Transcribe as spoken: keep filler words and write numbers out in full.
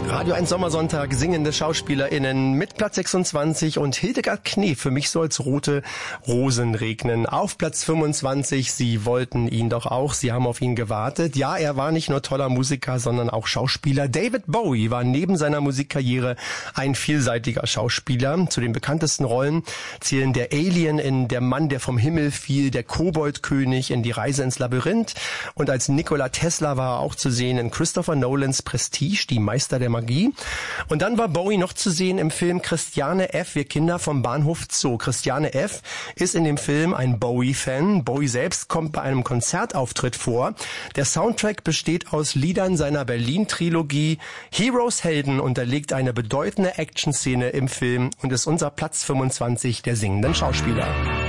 Radio eins Sommersonntag, singende SchauspielerInnen mit Platz sechsundzwanzig und Hildegard Knef, für mich soll's rote Rosen regnen. Auf Platz fünfundzwanzig, Sie wollten ihn doch auch, Sie haben auf ihn gewartet. Ja, er war nicht nur toller Musiker, sondern auch Schauspieler. David Bowie war neben seiner Musikkarriere ein vielseitiger Schauspieler. Zu den bekanntesten Rollen zählen der Alien in Der Mann, der vom Himmel fiel, der Koboldkönig in Die Reise ins Labyrinth und als Nikola Tesla war er auch zu sehen in Christopher Nolans Prestige, die Meister der Magie. Und dann war Bowie noch zu sehen im Film Christiane F., Wir Kinder vom Bahnhof Zoo. Christiane F. ist in dem Film ein Bowie-Fan. Bowie selbst kommt bei einem Konzertauftritt vor. Der Soundtrack besteht aus Liedern seiner Berlin-Trilogie. Heroes Helden unterlegt eine bedeutende Action-Szene im Film und ist unser Platz fünfundzwanzig der singenden Schauspieler.